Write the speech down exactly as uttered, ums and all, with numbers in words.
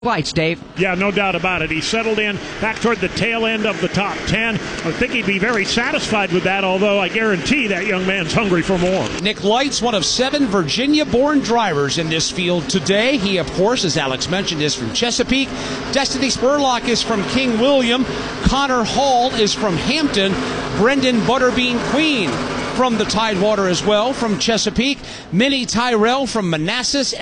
Lights, Dave. Yeah, no doubt about it. He settled in back toward the tail end of the top ten. I think he'd be very satisfied with that, although I guarantee that young man's hungry for more. Nick Light's one of seven Virginia-born drivers in this field today. He, of course, as Alex mentioned, is from Chesapeake. Destiny Spurlock is from King William. Connor Hall is from Hampton. Brendan Butterbean Queen from the Tidewater as well, from Chesapeake. Minnie Tyrell from Manassas.